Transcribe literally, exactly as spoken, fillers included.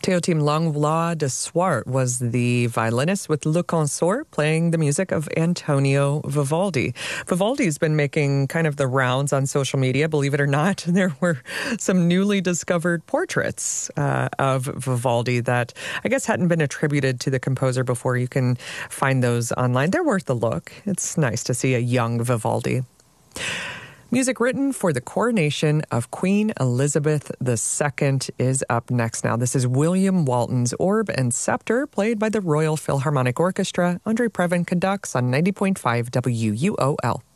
Théotime Langlois de Swart was the violinist with Le Consort playing the music of Antonio Vivaldi. Vivaldi's been making kind of the rounds on social media, believe it or not. There were some newly discovered portraits uh, of Vivaldi that I guess hadn't been attributed to the composer before. You can find those online. They're worth a look. It's nice to see a young Vivaldi. Music written for the coronation of Queen Elizabeth the Second is up next now. This is William Walton's Orb and Scepter, played by the Royal Philharmonic Orchestra. Andre Previn conducts on ninety point five W U O L.